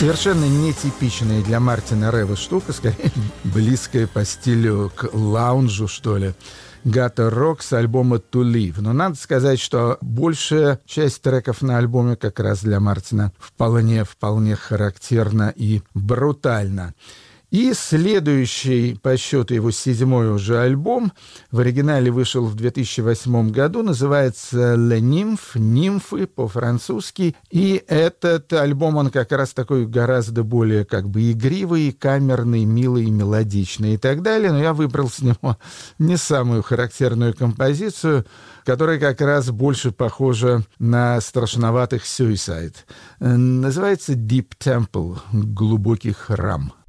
Совершенно нетипичная для Мартина Рева штука, скорее близкая по стилю к лаунжу, что ли. Гата Рок с альбома To Live. Но надо сказать, что большая часть треков на альбоме как раз для Мартина вполне характерна и брутальна. И следующий по счету его 7-й уже альбом, в оригинале вышел в 2008 году, называется «Le Nymphe», «Нимфы» по-французски. И этот альбом, он как раз такой гораздо более как бы игривый, камерный, милый, мелодичный и так далее. Но я выбрал с него не самую характерную композицию, которая как раз больше похожа на страшноватых Suicide. Называется «Deep Temple», «Глубокий храм».